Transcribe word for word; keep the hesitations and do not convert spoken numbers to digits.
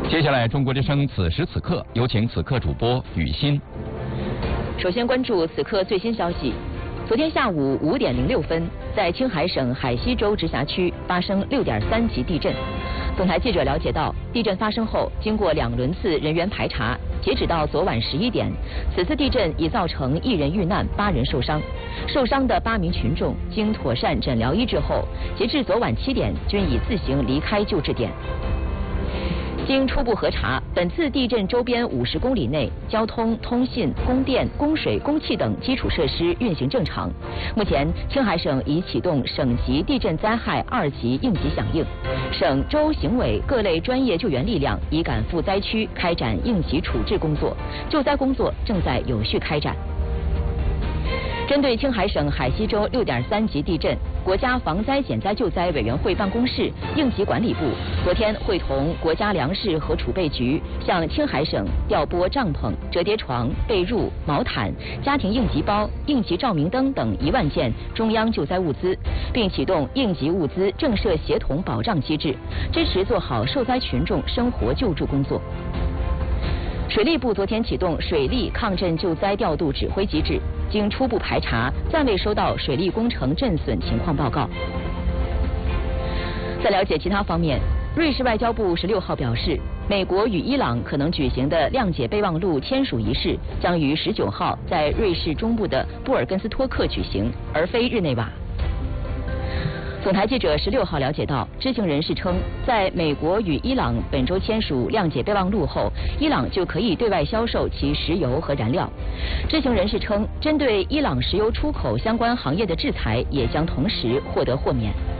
接下来，中国之声此时此刻，有请此刻主播雨欣。 首先关注此刻最新消息。昨天下午五点零六分，在青海省海西州直辖区发生六点三级地震。总台记者了解到，地震发生后，经过两轮次人员排查，截止到昨晚十一点，此次地震已造成一人遇难，八人受伤。受伤的八名群众经妥善诊疗医治后，截至昨晚七点，均已自行离开救治点。经初步核查，本次地震周边五十公里内，交通、通信、供电、供水、供气等基础设施运行正常。目前，青海省已启动省级地震灾害二级应急响应，省州行委各类专业救援力量已赶赴灾区开展应急处置工作，救灾工作正在有序开展。针对青海省海西州六点三级地震，国家防灾减灾救灾委员会办公室、应急管理部昨天会同国家粮食和储备局向青海省调拨帐篷、折叠床、被褥、毛毯、家庭应急包、应急照明灯等一万件中央救灾物资，并启动应急物资政涉协同保障机制，支持做好受灾群众生活救助工作。水利部昨天启动水利抗震救灾调度指挥机制，经初步排查，暂未收到水利工程震损情况报告。在了解其他方面，瑞士外交部十六号表示，美国与伊朗可能举行的谅解备忘录签署仪式将于十九号在瑞士中部的布尔根斯托克举行，而非日内瓦。总台记者十六号了解到，知情人士称，在美国与伊朗本周签署谅解备忘录后，伊朗就可以对外销售其石油和燃料。知情人士称，针对伊朗石油出口相关行业的制裁也将同时获得豁免。